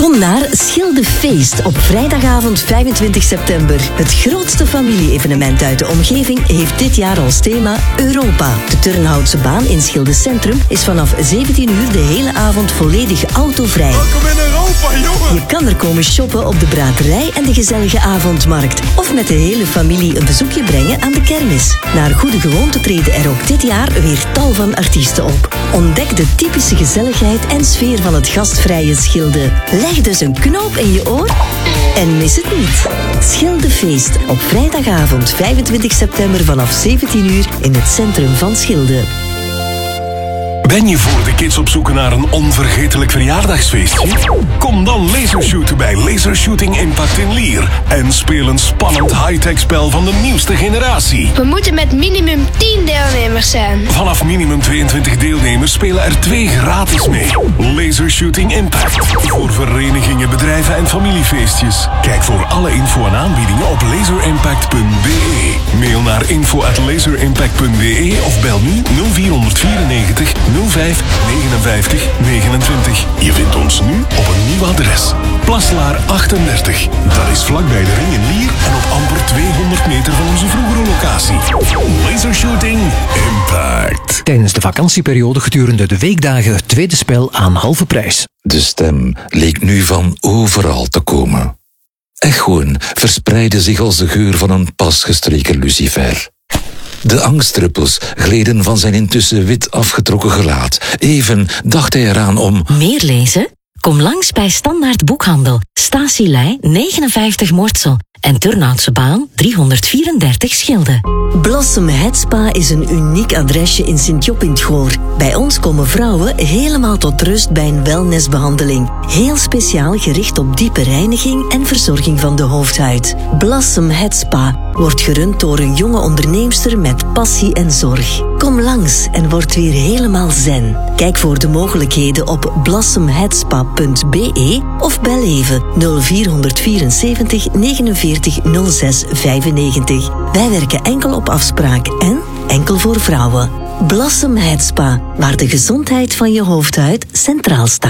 Kom naar Schildefeest op vrijdagavond 25 september. Het grootste familie-evenement uit de omgeving heeft dit jaar als thema Europa. De Turnhoutse baan in Schilde Centrum is vanaf 17 uur de hele avond volledig autovrij. Welkom in Europa, jongen! Je kan er komen shoppen op de braterij en de gezellige avondmarkt. Of met de hele familie een bezoekje brengen aan de kermis. Naar goede gewoonte treden er ook dit jaar weer tal van artiesten op. Ontdek de typische gezelligheid en sfeer van het gastvrije Schilde. Leg dus een knoop in je oor en mis het niet. Schildefeest op vrijdagavond 25 september vanaf 17 uur in het centrum van Schilde. Ben je voor de kids op zoek naar een onvergetelijk verjaardagsfeestje? Kom dan lasershooten bij Laser Shooting Impact in Lier. En speel een spannend high-tech spel van de nieuwste generatie. We moeten met minimum 10 deelnemers zijn. Vanaf minimum 22 deelnemers spelen er 2 gratis mee. Laser Shooting Impact. Voor verenigingen, bedrijven en familiefeestjes. Kijk voor alle info en aanbiedingen op laserimpact.be. Mail naar info@laserimpact.be of bel nu 0494 05 59 29. Je vindt ons nu op een nieuw adres. Plaslaar 38. Dat is vlakbij de Ring in Lier en op amper 200 meter van onze vroegere locatie. Lasershooting Impact. Tijdens de vakantieperiode gedurende de weekdagen het tweede spel aan halve prijs. De stem leek nu van overal te komen. Echoen verspreidde zich als de geur van een pas gestreken lucifer. De angstdruppels gleden van zijn intussen wit afgetrokken gelaat. Even dacht hij eraan om... Meer lezen? Kom langs bij Standaard Boekhandel. Statielei 59 Mortsel. En Turnhoutse baan 334 Schilde. Blossom Head Spa is een uniek adresje in Sint-Job in het Goor. Bij ons komen vrouwen helemaal tot rust bij een wellnessbehandeling. Heel speciaal gericht op diepe reiniging en verzorging van de hoofdhuid. Blossom Head Spa wordt gerund door een jonge onderneemster met passie en zorg. Kom langs en word weer helemaal zen. Kijk voor de mogelijkheden op blossomheadspa.be of bel even 0474 49 06 95. Wij werken enkel op afspraak en enkel voor vrouwen. Blossom Head Spa, waar de gezondheid van je hoofdhuid centraal staat.